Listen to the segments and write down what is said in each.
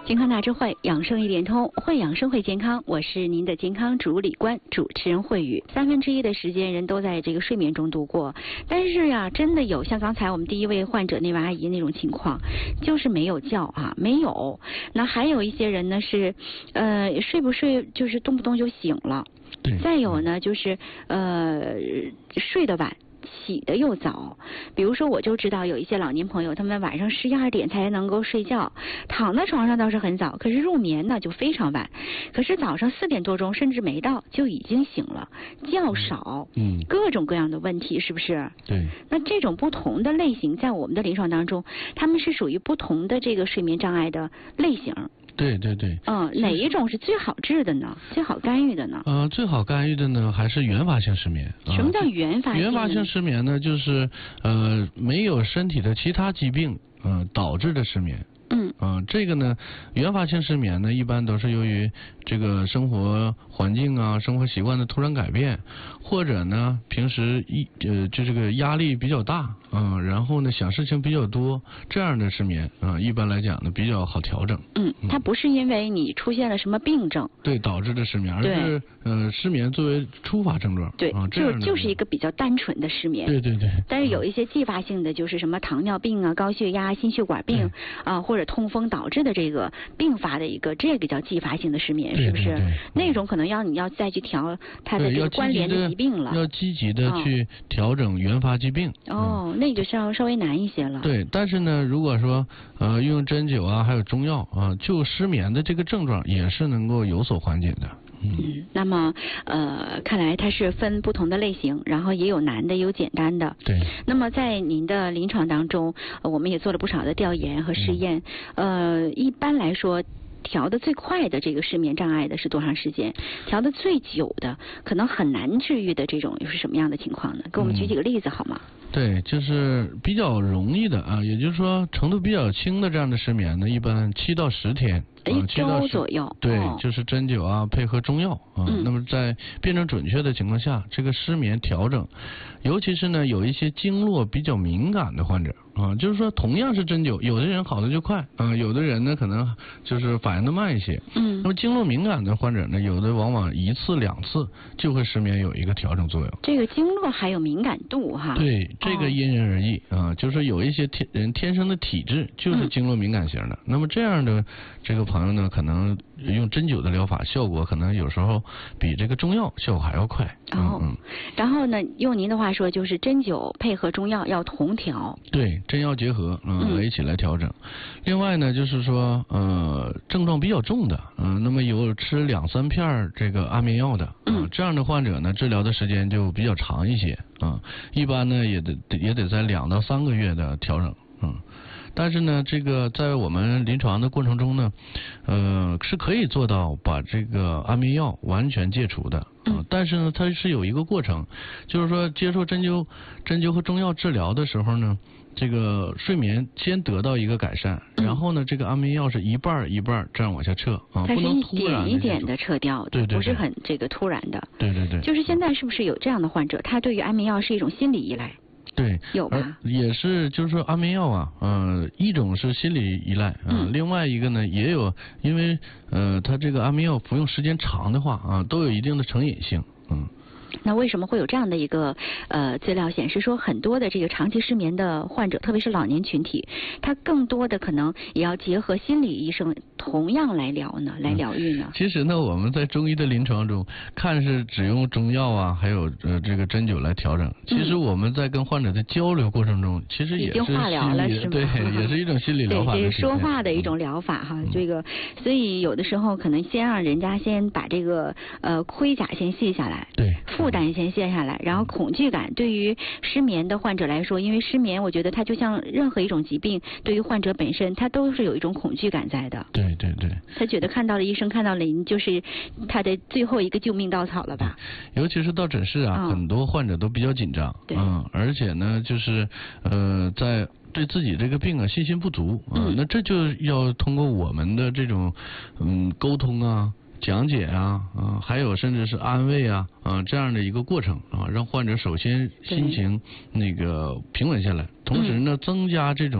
健康大智慧，养生一点通，会养生会健康。我是您的健康主理官，主持人慧宇。1/3的时间人都在这个睡眠中度过，但是呀，真的有像刚才我们第一位患者那位阿姨那种情况，就是没有觉啊，没有。那还有一些人呢是，睡不睡就是动不动就醒了。 对。 再有呢就是睡得晚。起得又早，比如说我就知道有一些老年朋友，他们晚上11、12点才能够睡觉，躺在床上倒是很早，可是入眠呢就非常晚，可是早上4点多钟甚至没到就已经醒了，觉少，各种各样的问题，是不是？ 对。 那这种不同的类型，在我们的临床当中，他们是属于不同的这个睡眠障碍的类型。 对对对。 哪一种是最好治的呢？最好干预的呢？ 最好干预的呢还是原发性失眠。 什么叫原发性？ 原发性失眠呢，就是没有身体的其他疾病导致的失眠。这个呢，原发性失眠呢，一般都是由于这个生活环境啊、生活习惯的突然改变，或者呢，平时就这个压力比较大然后呢想事情比较多，这样的失眠一般来讲呢比较好调整。 它不是因为你出现了什么病症对导致的失眠，而是失眠作为初发症状。 对，就是一个比较单纯的失眠。 对对对。 但是有一些继发性的，就是什么糖尿病啊、高血压、心血管病或者痛风导致的这个并发的这个叫继发性的失眠，是不是？那种可能你要再去调它的这个关联的疾病了。 要积极的去调整原发疾病。 那个稍微难一些了。 对，但是呢，如果说用针灸啊，还有中药就失眠的这个症状也是能够有所缓解的。 那么看来它是分不同的类型，然后也有难的，也有简单的。 对。 那么在您的临床当中，我们也做了不少的调研和试验。一般来说，调的最快的这个失眠障碍的是多长时间？调的最久的，可能很难治愈的这种又是什么样的情况呢？给我们举几个例子好吗？ 对，就是比较容易的也就是说程度比较轻的这样的失眠呢，一般7到10天。 1周左右。 对，就是针灸啊，配合中药那么在辩证准确的情况下，这个失眠调整，尤其是呢有一些经络比较敏感的患者就是说同样是针灸，有的人好的就快有的人呢可能就是反应的慢一些。那么经络敏感的患者呢，有的往往1次2次就会失眠有一个调整作用。 这个经络还有敏感度哈？ 对，这个因人而异就是有一些人天生的体质就是经络敏感型的，那么这样的这个朋友呢，可能用针灸的疗法效果可能有时候比这个中药效果还要快。 然后呢，用您的话说，就是针灸配合中药要同调。对， 真药结合来一起来调整。另外呢，就是说症状比较重的那么有吃2、3片这个安眠药的这样的患者呢，治疗的时间就比较长一些一般呢也得在2到3个月的调整。但是呢，这个在我们临床的过程中呢，是可以做到把这个安眠药完全戒除的。但是呢，它是有一个过程，就是说接受针灸和中药治疗的时候呢，这个睡眠先得到一个改善，然后呢，这个安眠药是一半一半这样往下撤不能突然一点的撤掉的， 对， 不是很这个突然的。 对。 就是现在是不是有这样的患者，他对于安眠药是一种心理依赖？ 对， 有吧？ 也是，就是说安眠药一种是心理依赖另外一个呢也有，因为它这个安眠药服用时间长的话都有一定的成瘾性。 那为什么会有这样的一个资料显示说，很多的这个长期失眠的患者，特别是老年群体，他更多的可能也要结合心理医生同样来疗愈呢？ 其实呢，我们在中医的临床中，看是只用中药还有这个针灸来调整。其实我们在跟患者的交流过程中，其实也是已经化疗了，是吗？ 对，也是一种心理疗法的。 对，这是说话的一种疗法哈。这个，所以有的时候可能先让人家先把这个盔甲先卸下来。 对。 负担先卸下来，然后恐惧感对于失眠的患者来说，因为失眠，我觉得它就像任何一种疾病，对于患者本身，他都是有一种恐惧感在的。 对。 他觉得看到了医生，看到了您，就是他的最后一个救命稻草了吧？ 尤其是到诊室很多患者都比较紧张。 对。 而且呢，就是在对自己这个病信心不足那这就要通过我们的这种沟通讲解还有甚至是安慰这样的一个过程让患者首先心情那个平稳下来，同时呢增加这种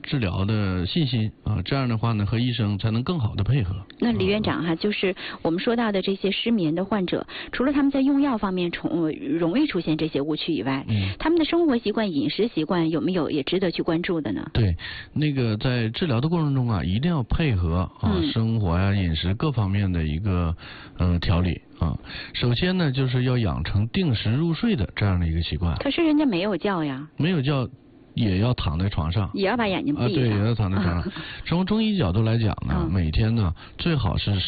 治疗的信心啊，这样的话呢，和医生才能更好的配合。 那李院长哈，就是我们说到的这些失眠的患者，除了他们在用药方面容易出现这些误区以外，他们的生活习惯、饮食习惯有没有也值得去关注的呢？ 对，那个在治疗的过程中啊，一定要配合生活呀、饮食各方面的一个调理啊。首先呢，就是要养成定时入睡的这样的一个习惯。 可是人家没有觉呀。 没有觉。也要躺在床上， 也要把眼睛闭上。 对，也要躺在床上。从中医角度来讲呢，每天呢最好是